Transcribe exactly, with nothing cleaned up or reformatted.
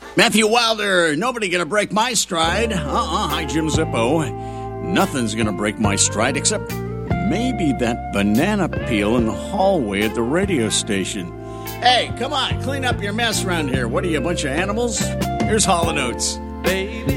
Matthew Wilder, nobody gonna break my stride. Uh-uh, hi, Jim Zippo. Nothing's gonna break my stride except maybe that banana peel in the hallway at the radio station. Hey, come on, clean up your mess around here. What are you, a bunch of animals? Here's Hall and Oates. Baby,